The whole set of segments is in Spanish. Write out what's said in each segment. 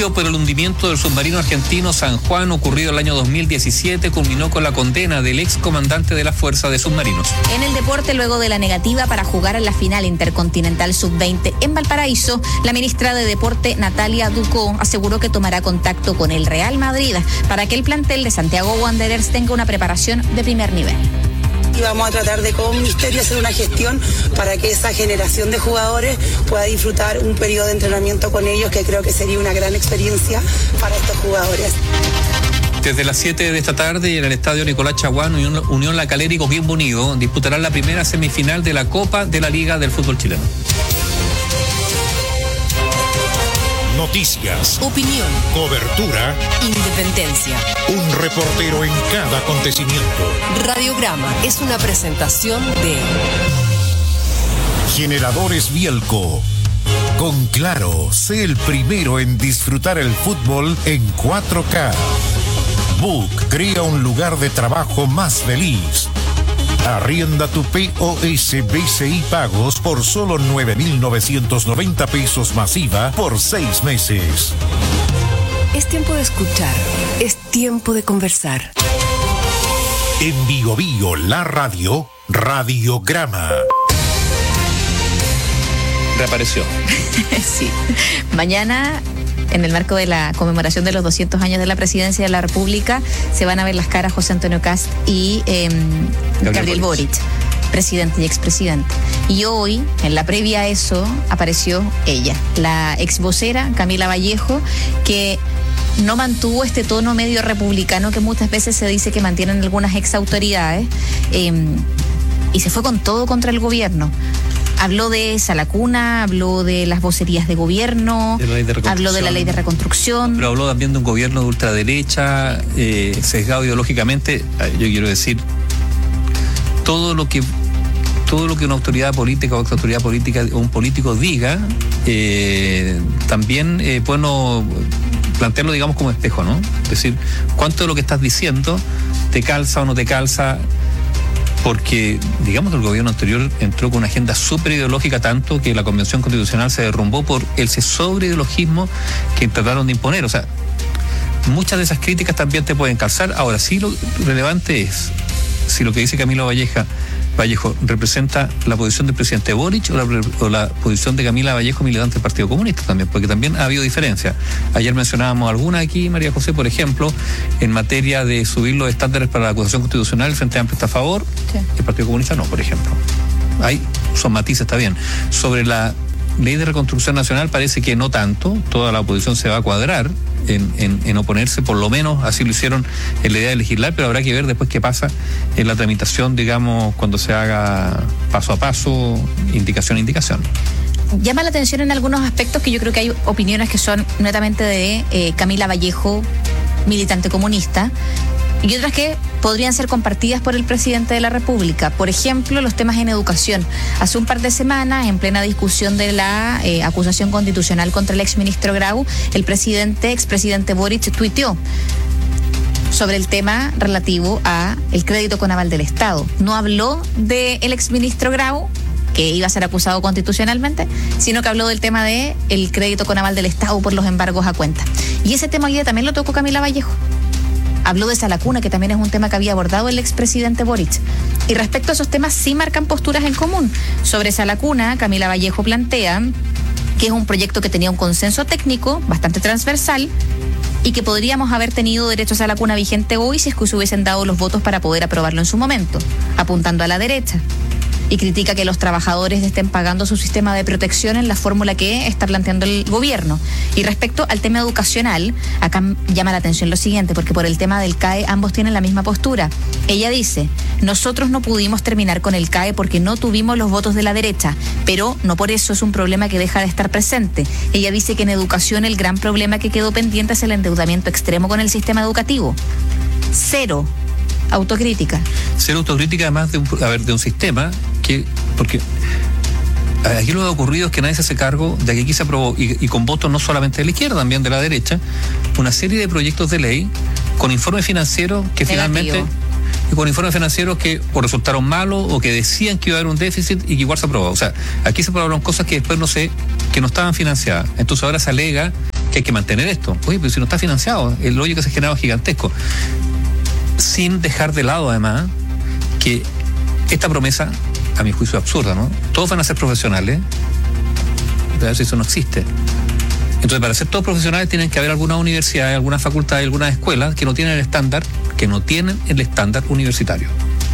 juicio por el hundimiento del submarino argentino San Juan, ocurrido el año 2017, culminó con la condena del excomandante de la Fuerza de Submarinos. En el deporte, luego de la negativa para jugar en la final intercontinental sub-20 en Valparaíso, la ministra de Deporte, Natalia Ducó, aseguró que tomará contacto con el Real Madrid para que el plantel de Santiago Wanderers tenga una preparación de primer nivel. Y vamos a tratar de con Ministerio hacer una gestión para que esa generación de jugadores pueda disfrutar un periodo de entrenamiento con ellos, que creo que sería una gran experiencia para estos jugadores. Desde las 7 de esta tarde en el estadio Nicolás Chaguán, Unión La Calera y Coquimbo Unido disputarán la primera semifinal de la Copa de la Liga del Fútbol Chileno. Noticias, opinión, cobertura, independencia. Un reportero en cada acontecimiento. Radiograma es una presentación de Generadores Bielco. Con Claro, sé el primero en disfrutar el fútbol en 4K. Book crea un lugar de trabajo más feliz. Arrienda tu POS BCI Pagos por solo 9.990 pesos masiva por 6 meses. Es tiempo de escuchar, es tiempo de conversar. En Bio Bio, la radio, Radiograma. Reapareció. Sí. Mañana, en el marco de la conmemoración de los 200 años de la presidencia de la República, se van a ver las caras José Antonio Kast y Gabriel Boric, presidente y expresidente. Y hoy, en la previa a eso, apareció ella, la ex vocera Camila Vallejo, que no mantuvo este tono medio republicano que muchas veces se dice que mantienen algunas ex autoridades, y se fue con todo contra el gobierno. Habló de Salacuna, habló de las vocerías de gobierno, habló de la ley de reconstrucción. Pero habló también de un gobierno de ultraderecha, sesgado ideológicamente. Yo quiero decir, todo lo que una autoridad política o exautoridad política o un político diga, también bueno, plantearlo, digamos, como espejo, ¿no? Es decir, cuánto de lo que estás diciendo te calza o no te calza. Porque, digamos, el gobierno anterior entró con una agenda súper ideológica, tanto que la Convención Constitucional se derrumbó por ese sobreideologismo que trataron de imponer. O sea, muchas de esas críticas también te pueden calzar. Ahora, sí, lo relevante es si lo que dice Camilo Vallejo representa la posición del presidente Boric o la posición de Camila Vallejo, militante del Partido Comunista también, porque también ha habido diferencia. Ayer mencionábamos alguna aquí, María José, por ejemplo, en materia de subir los estándares para la acusación constitucional, el Frente Amplio está a favor, sí. El Partido Comunista no, por ejemplo. Ahí son matices, está bien. Sobre la ley de reconstrucción nacional parece que no tanto, toda la oposición se va a cuadrar en oponerse, por lo menos así lo hicieron en la idea de legislar, pero habrá que ver después qué pasa en la tramitación, digamos, cuando se haga paso a paso, indicación a indicación. Llama la atención en algunos aspectos que yo creo que hay opiniones que son netamente de Camila Vallejo, militante comunista, y otras que podrían ser compartidas por el presidente de la República. Por ejemplo, los temas en educación. Hace un par de semanas, en plena discusión de la acusación constitucional contra el exministro Grau, el expresidente Boric tuiteó sobre el tema relativo a el crédito con aval del Estado. No habló del exministro Grau, que iba a ser acusado constitucionalmente, sino que habló del tema de el crédito con aval del Estado por los embargos a cuenta. Y ese tema hoy día también lo tocó Camila Vallejo. Habló de Salacuna, que también es un tema que había abordado el expresidente Boric. Y respecto a esos temas sí marcan posturas en común. Sobre Salacuna, Camila Vallejo plantea que es un proyecto que tenía un consenso técnico bastante transversal y que podríamos haber tenido derechos a la cuna vigente hoy si es que se hubiesen dado los votos para poder aprobarlo en su momento, apuntando a la derecha. Y critica que los trabajadores estén pagando su sistema de protección en la fórmula que está planteando el gobierno. Y respecto al tema educacional, acá llama la atención lo siguiente, porque por el tema del CAE ambos tienen la misma postura. Ella dice, nosotros no pudimos terminar con el CAE porque no tuvimos los votos de la derecha, pero no por eso es un problema que deja de estar presente. Ella dice que en educación el gran problema que quedó pendiente es el endeudamiento extremo con el sistema educativo. Cero autocrítica. Cero autocrítica, además de un sistema que, porque aquí lo que ha ocurrido es que nadie se hace cargo de que aquí se aprobó, y con votos no solamente de la izquierda, también de la derecha, una serie de proyectos de ley con informes financieros que finalmente, y con informes financieros que o resultaron malos o que decían que iba a haber un déficit y que igual se aprobó. O sea, aquí se aprobaron cosas que después que no estaban financiadas. Entonces ahora se alega que hay que mantener esto. Oye, pero si no está financiado, el hoyo que se ha generado es gigantesco. Sin dejar de lado, además, que esta promesa, a mi juicio, es absurda, ¿no? Todos van a ser profesionales, pero eso no existe. Entonces, para ser todos profesionales tienen que haber algunas universidades, algunas facultades, algunas escuelas que no tienen el estándar universitario.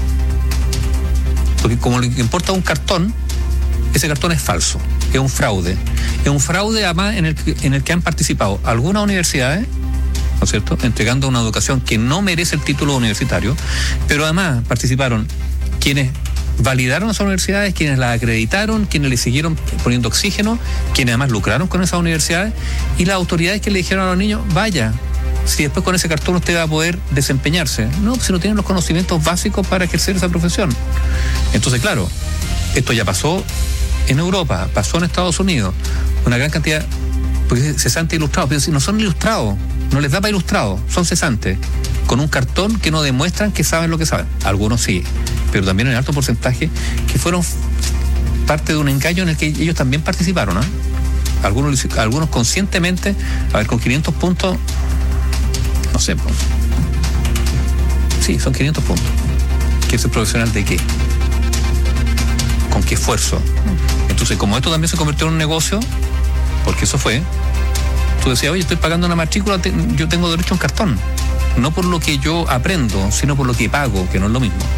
Porque como le importa un cartón, ese cartón es falso, es un fraude. Es un fraude además en el que han participado algunas universidades, ¿no es cierto?, entregando una educación que no merece el título universitario, pero además participaron quienes validaron esas universidades, quienes las acreditaron, quienes le siguieron poniendo oxígeno, quienes además lucraron con esas universidades, y las autoridades que le dijeron a los niños, vaya, si después con ese cartón usted va a poder desempeñarse. No, si no tienen los conocimientos básicos para ejercer esa profesión. Entonces, claro, esto ya pasó en Europa, pasó en Estados Unidos, una gran cantidad, porque cesantes ilustrados, pero si no son ilustrados, no les da para ilustrados, son cesantes, con un cartón que no demuestran que saben lo que saben. Algunos sí, pero también en alto porcentaje que fueron parte de un engaño en el que ellos también participaron, ¿eh? Algunos conscientemente, a ver, con 500 puntos, no sé, pues, sí, son 500 puntos. ¿Quiere ser profesional de qué? ¿Con qué esfuerzo? Entonces, como esto también se convirtió en un negocio, porque eso fue, tú decías, oye, estoy pagando una matrícula, yo tengo derecho a un cartón. No por lo que yo aprendo, sino por lo que pago, que no es lo mismo.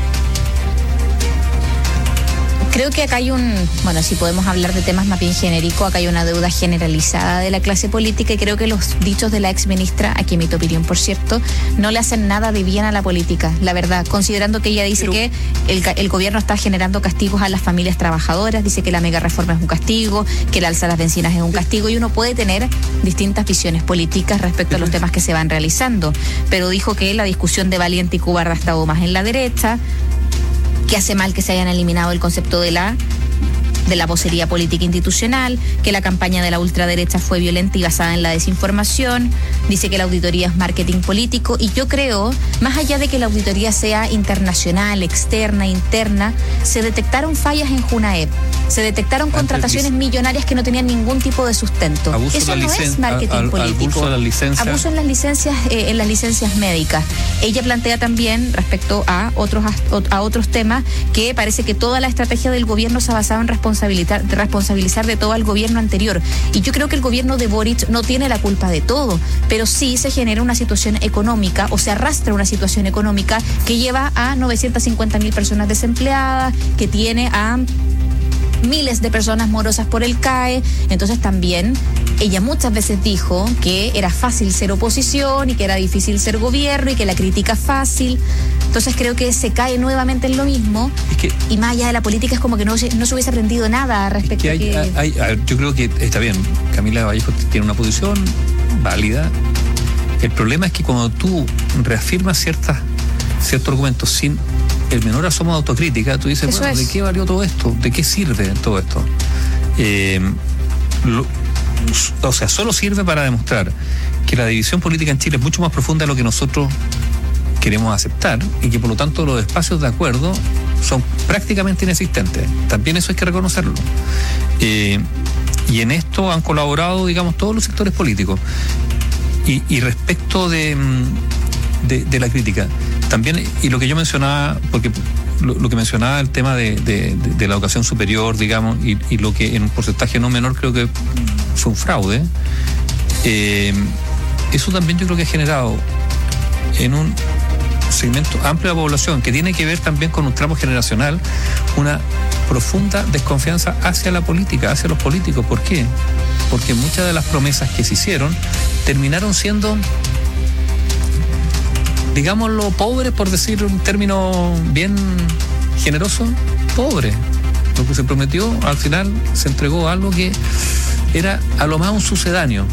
Creo que acá hay si podemos hablar de temas más bien genéricos, acá hay una deuda generalizada de la clase política, y creo que los dichos de la ex ministra, aquí en mi opinión, por cierto, no le hacen nada de bien a la política, la verdad, considerando que ella dice que el gobierno está generando castigos a las familias trabajadoras, dice que la mega reforma es un castigo, que el alza de las bencinas es un castigo, y uno puede tener distintas visiones políticas respecto a los temas que se van realizando, pero dijo que la discusión de Valiente y Cubarda ha estado más en la derecha, que hace mal que se hayan eliminado el concepto de la vocería política institucional, que la campaña de la ultraderecha fue violenta y basada en la desinformación, dice que la auditoría es marketing político, y yo creo, más allá de que la auditoría sea internacional, externa, interna, se detectaron fallas en Junaep, se detectaron contrataciones millonarias que no tenían ningún tipo de sustento. Eso no es marketing político. Abuso en las licencias médicas. Ella plantea también, respecto a otros temas, que parece que toda la estrategia del gobierno se ha basado en responsabilizar de todo al gobierno anterior. Y yo creo que el gobierno de Boric no tiene la culpa de todo, pero sí se genera una situación económica, o se arrastra una situación económica que lleva a 950.000 personas desempleadas, que tiene a miles de personas morosas por el CAE. Entonces también ella muchas veces dijo que era fácil ser oposición y que era difícil ser gobierno y que la crítica es fácil. Entonces creo que se cae nuevamente en lo mismo, y más allá de la política es como que no se hubiese aprendido nada respecto a que... yo creo que está bien, Camila Vallejo tiene una posición válida. El problema es que cuando tú reafirmas ciertos argumentos sin el menor asomo de autocrítica, tú dices, bueno, ¿de qué valió todo esto? ¿De qué sirve todo esto? Solo sirve para demostrar que la división política en Chile es mucho más profunda de lo que nosotros queremos aceptar, y que por lo tanto los espacios de acuerdo son prácticamente inexistentes. También eso hay que reconocerlo. Y en esto han colaborado, digamos, todos los sectores políticos. Y respecto de la crítica, también, y lo que yo mencionaba, porque lo que mencionaba el tema de la educación superior, digamos, y lo que en un porcentaje no menor creo que fue un fraude, eso también yo creo que ha generado en un segmento amplio de la población, que tiene que ver también con un tramo generacional, una profunda desconfianza hacia la política, hacia los políticos. ¿Por qué? Porque muchas de las promesas que se hicieron terminaron siendo, digámoslo, pobres, por decir un término bien generoso, pobre. Lo que se prometió, al final se entregó algo que era a lo más un sucedáneo.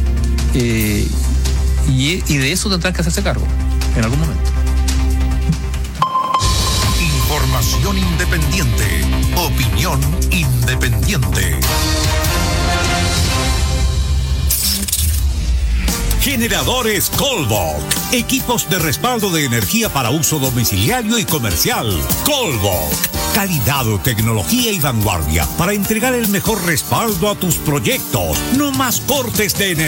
Y de eso tendrán que hacerse cargo en algún momento. Información independiente. Opinión independiente. Generadores Colbach. Equipos de respaldo de energía para uso domiciliario y comercial. Colbach. Calidad, tecnología y vanguardia para entregar el mejor respaldo a tus proyectos. No más cortes de energía.